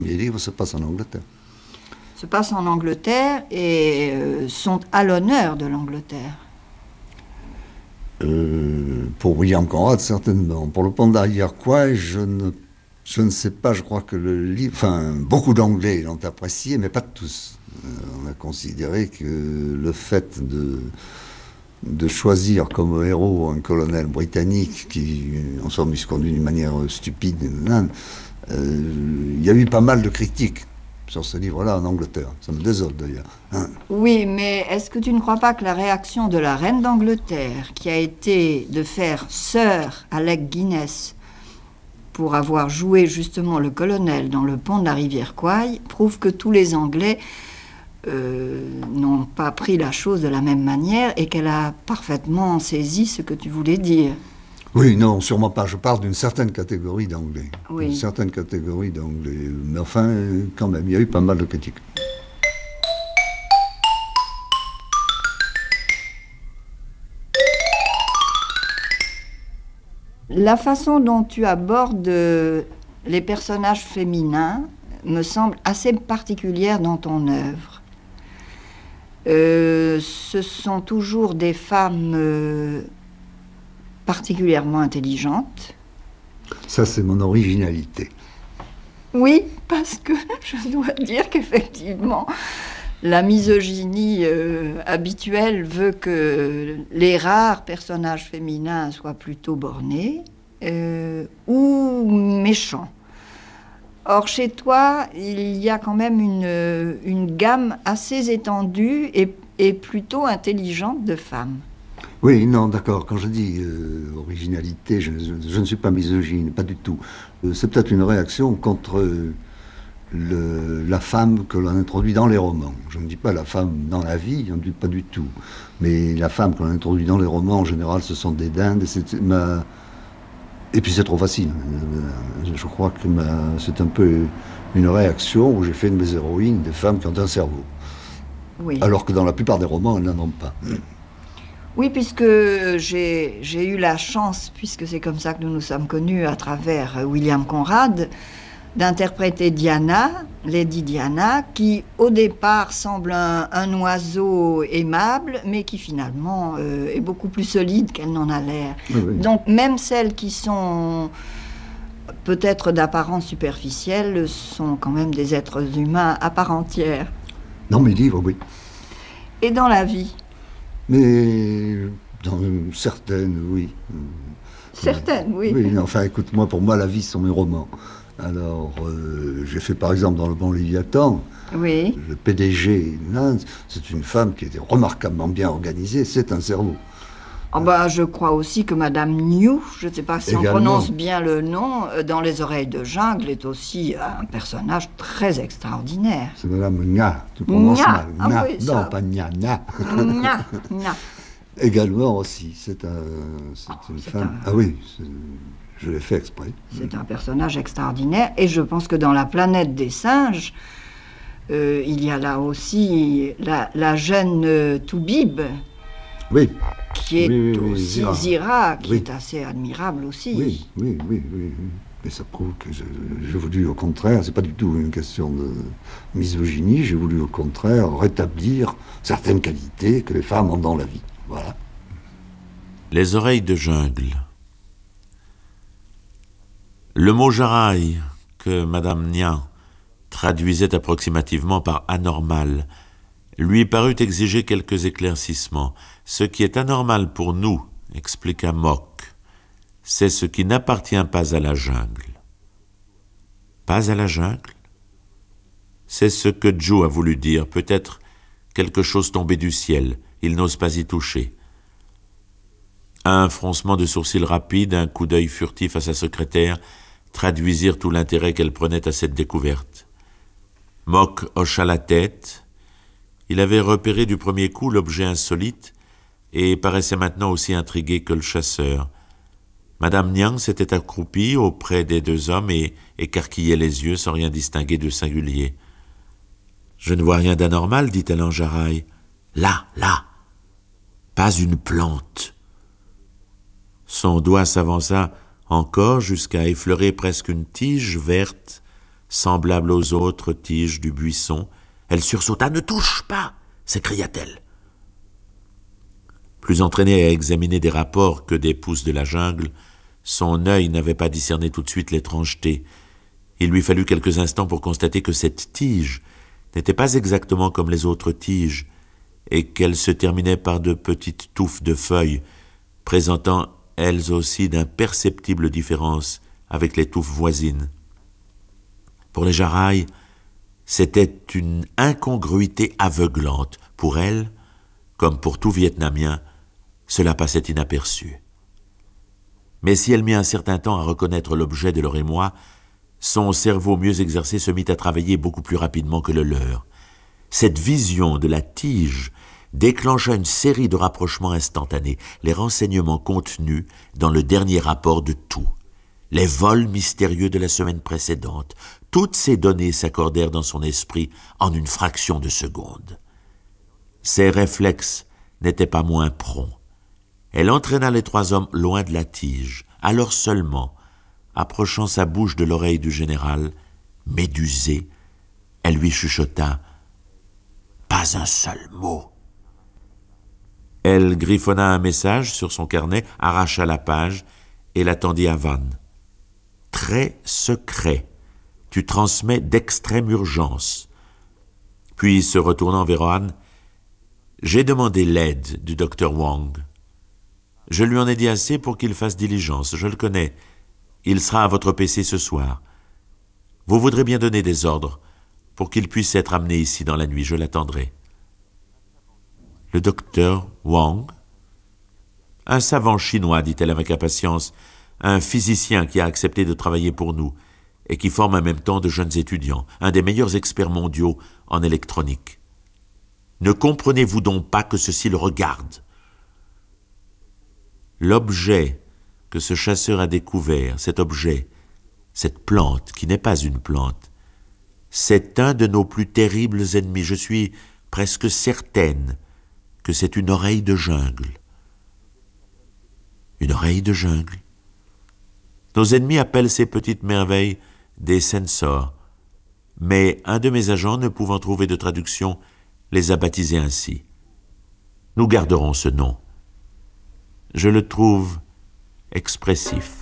Les livres se passent en Angleterre. Se passent en Angleterre et sont à l'honneur de l'Angleterre. Pour William Conrad, certainement. Pour le pont d'Iroquois, je ne sais pas, je crois que le livre... Enfin, beaucoup d'Anglais l'ont apprécié, mais pas tous. On a considéré que le fait de choisir comme héros un colonel britannique qui, en somme, se conduit d'une manière stupide, il y a eu pas mal de critiques sur ce livre-là en Angleterre. Ça me désole d'ailleurs. Hein. Oui, mais est-ce que tu ne crois pas que la réaction de la reine d'Angleterre, qui a été de faire sœur Alec Guinness pour avoir joué justement le colonel dans le pont de la rivière Kwai, prouve que tous les Anglais n'ont pas pris la chose de la même manière et qu'elle a parfaitement saisi ce que tu voulais dire. Oui, non, sûrement pas. Je parle d'une certaine catégorie d'Anglais. Oui. Une certaine catégorie d'Anglais. Mais enfin, quand même, il y a eu pas mal de critiques. La façon dont tu abordes les personnages féminins me semble assez particulière dans ton œuvre. Ce sont toujours des femmes particulièrement intelligentes. Ça, c'est mon originalité. Oui, parce que je dois dire qu'effectivement, la misogynie habituelle veut que les rares personnages féminins soient plutôt bornés ou méchants. Or, chez toi, il y a quand même une gamme assez étendue et plutôt intelligente de femmes. Oui, non, d'accord. Quand je dis originalité, je ne suis pas misogyne, pas du tout. C'est peut-être une réaction contre la femme que l'on introduit dans les romans. Je ne dis pas la femme dans la vie, je ne dis pas du tout. Mais la femme que l'on introduit dans les romans, en général, ce sont des dindes. Et puis c'est trop facile. Je crois que c'est un peu une réaction où j'ai fait de mes héroïnes des femmes qui ont un cerveau. Oui. Alors que dans la plupart des romans, elles n'en ont pas. Oui, puisque j'ai eu la chance, puisque c'est comme ça que nous nous sommes connus à travers William Conrad, d'interpréter Diana, Lady Diana, qui au départ semble un oiseau aimable, mais qui finalement est beaucoup plus solide qu'elle n'en a l'air. Oui. Donc même celles qui sont peut-être d'apparence superficielle sont quand même des êtres humains à part entière. Dans mes livres, oui. Et dans la vie? Mais dans certaines, oui. Certaines, oui. Oui, enfin, écoute, pour moi, la vie, ce sont mes romans. Alors, j'ai fait par exemple dans Le Bon Léviathan, oui. Le PDG, c'est une femme qui était remarquablement bien organisée, c'est un cerveau. Oh bah, je crois aussi que Madame New, je ne sais pas si on prononce bien le nom, dans Les Oreilles de Jungle, est aussi un personnage très extraordinaire. C'est Madame Nya, tu prononces mal. Ah oui, non, ça. pas Nya, Nya. Nya. Également aussi, c'est une femme... Ah oui, je l'ai fait exprès. C'est un personnage extraordinaire, et je pense que dans La Planète des Singes, il y a là aussi la jeune Toubib. Oui. Qui est aussi Zira, qui oui. est assez admirable aussi. Oui. Mais ça prouve que j'ai voulu, au contraire, c'est pas du tout une question de misogynie, j'ai voulu, au contraire, rétablir certaines qualités que les femmes ont dans la vie. Voilà. Les Oreilles de Jungle. Le mot jaraï, que Madame Nya traduisait approximativement par anormal, lui parut exiger quelques éclaircissements. Ce qui est anormal pour nous, expliqua Mock, c'est ce qui n'appartient pas à la jungle. Pas à la jungle? C'est ce que Joe a voulu dire, peut-être quelque chose tombé du ciel, il n'ose pas y toucher. Un froncement de sourcils rapide, un coup d'œil furtif à sa secrétaire, traduisirent tout l'intérêt qu'elle prenait à cette découverte. Mock hocha la tête. Il avait repéré du premier coup l'objet insolite et paraissait maintenant aussi intrigué que le chasseur. Madame Nyang s'était accroupie auprès des deux hommes et écarquillait les yeux sans rien distinguer de singulier. « Je ne vois rien d'anormal, dit-elle en jaraï. Là, pas une plante. » Son doigt s'avança encore jusqu'à effleurer presque une tige verte semblable aux autres tiges du buisson. Elle sursauta. « Ne touche pas !» s'écria-t-elle. Plus entraînée à examiner des rapports que des pousses de la jungle, son œil n'avait pas discerné tout de suite l'étrangeté. Il lui fallut quelques instants pour constater que cette tige n'était pas exactement comme les autres tiges et qu'elle se terminait par de petites touffes de feuilles, présentant elles aussi d'imperceptibles différences avec les touffes voisines. Pour les Jarailles, c'était une incongruité aveuglante. Pour elle, comme pour tout Vietnamien, cela passait inaperçu. Mais si elle mit un certain temps à reconnaître l'objet de leur émoi, son cerveau mieux exercé se mit à travailler beaucoup plus rapidement que le leur. Cette vision de la tige déclencha une série de rapprochements instantanés, les renseignements contenus dans le dernier rapport de tout, les vols mystérieux de la semaine précédente. Toutes ces données s'accordèrent dans son esprit en une fraction de seconde. Ses réflexes n'étaient pas moins prompts. Elle entraîna les trois hommes loin de la tige. Alors seulement, approchant sa bouche de l'oreille du général, médusée, elle lui chuchota « Pas un seul mot !» Elle griffonna un message sur son carnet, arracha la page et la tendit à Van. « Très secret. Tu transmets d'extrême urgence. » Puis, se retournant vers Rohan, « J'ai demandé l'aide du docteur Wang. Je lui en ai dit assez pour qu'il fasse diligence. Je le connais. Il sera à votre PC ce soir. Vous voudrez bien donner des ordres pour qu'il puisse être amené ici dans la nuit. Je l'attendrai. » Le docteur Wang? Un savant chinois, dit-elle avec impatience, un physicien qui a accepté de travailler pour nous et qui forme en même temps de jeunes étudiants, un des meilleurs experts mondiaux en électronique. Ne comprenez-vous donc pas que ceci le regarde? L'objet que ce chasseur a découvert, cet objet, cette plante qui n'est pas une plante, c'est un de nos plus terribles ennemis. Je suis presque certaine que c'est une oreille de jungle. Une oreille de jungle. Nos ennemis appellent ces petites merveilles des sensors, mais un de mes agents, ne pouvant trouver de traduction, les a baptisés ainsi. Nous garderons ce nom. Je le trouve expressif.